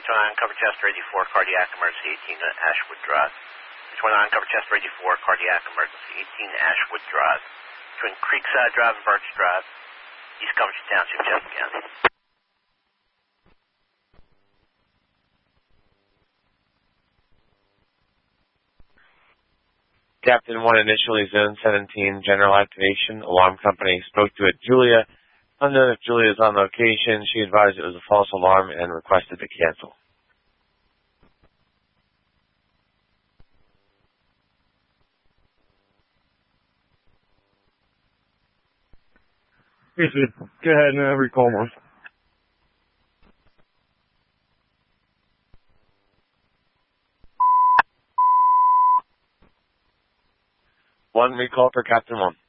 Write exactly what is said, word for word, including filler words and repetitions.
It's one uncovered Chester eighty-four, cardiac emergency, eighteen Ashwood Drive. It's one uncovered Chester eighty-four, cardiac emergency, eighteen Ashwood Drive. Between Creekside Drive and Birch Drive, East Coventry Township, Chester County. Captain one, initially Zone seventeen, general activation. Alarm company spoke to it. Julia. Unknown if Julia is on location. She advised it was a false alarm and requested to cancel. Easy. Go ahead and uh, recall one. One recall for Captain one.